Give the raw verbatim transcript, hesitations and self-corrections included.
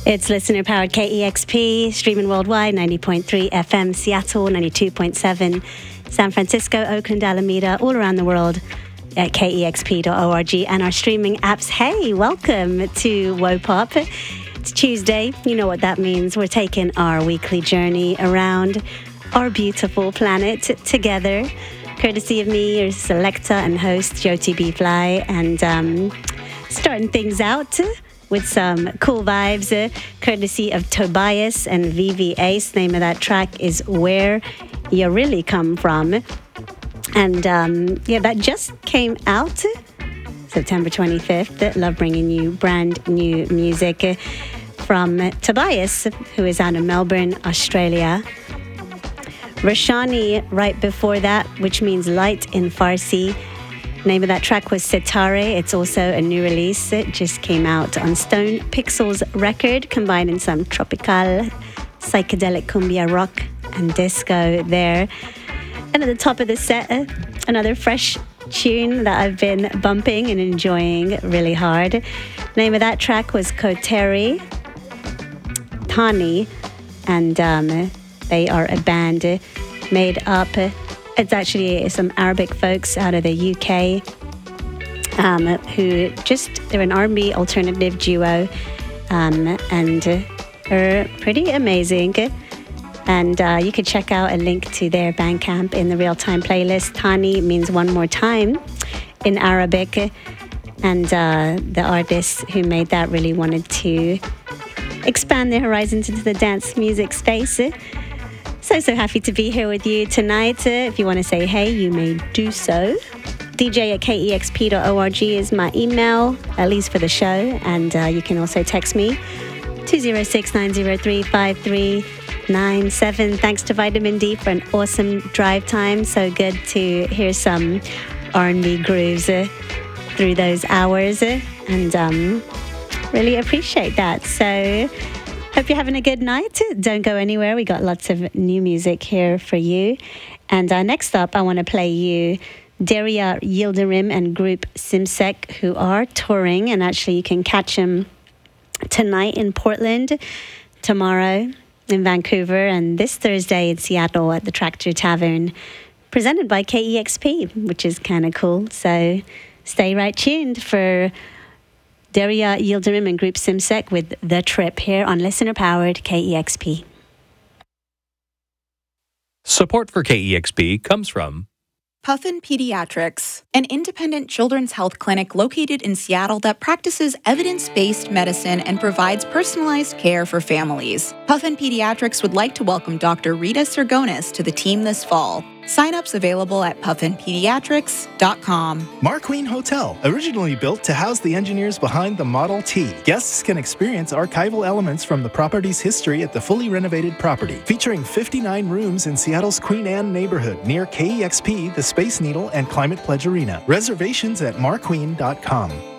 It's listener-powered K E X P, streaming worldwide, ninety point three F M, Seattle, ninety-two point seven, San Francisco, Oakland, Alameda, all around the world at K E X P dot org, and our streaming apps. Hey, welcome to WOPOP. It's Tuesday. You know what that means. We're taking our weekly journey around our beautiful planet together, courtesy of me, your selector and host, Jyoti B. Fly, and um, starting things out with some cool vibes, uh, courtesy of Tobias and V V Ace. The name of that track is Where You Really Come From. And um, yeah, that just came out September twenty-fifth. Love bringing you brand new music uh, from Tobias, who is out of Melbourne, Australia. Roshani right before that, which means light in Farsi. Name of that track was Sitare. It's also a new release. It just came out on Stone Pixels record, combining some tropical, psychedelic cumbia rock and disco there. And at the top of the set, another fresh tune that I've been bumping and enjoying really hard. Name of that track was Koteri Tani, and um, they are a band made up. It's actually some Arabic folks out of the U K um, who just, they're an R and B alternative duo, um, and are pretty amazing. And uh, you can check out a link to their Bandcamp in the real-time playlist. Tani means one more time in Arabic, and uh, the artists who made that really wanted to expand their horizons into the dance music space. So, so happy to be here with you tonight. Uh, if you want to say hey, you may do so. D J at K E X P dot org is my email, at least for the show. And uh, you can also text me, two oh six, nine oh three, five three nine seven. Thanks to Vitamin D for an awesome drive time. So good to hear some R and B grooves uh, through those hours. Uh, and um, really appreciate that. So hope you're having a good night. Don't go anywhere. We got lots of new music here for you. And uh, next up, I want to play you Derya Yildirim and group Simsek, who are touring. And actually, you can catch them tonight in Portland, tomorrow in Vancouver, and this Thursday in Seattle at the Tractor Tavern, presented by K E X P, which is kind of cool. So stay right tuned for Derya Yildirim and group Simsek with The Trip here on listener-powered K E X P. Support for K E X P comes from Puffin Pediatrics, an independent children's health clinic located in Seattle that practices evidence-based medicine and provides personalized care for families. Puffin Pediatrics would like to welcome Doctor Rita Sergonis to the team this fall. Sign-ups available at puffin pediatrics dot com. Marqueen Hotel, originally built to house the engineers behind the Model T. Guests can experience archival elements from the property's history at the fully renovated property, featuring fifty-nine rooms in Seattle's Queen Anne neighborhood near K E X P, the Space Needle, and Climate Pledge Arena. Reservations at marqueen dot com.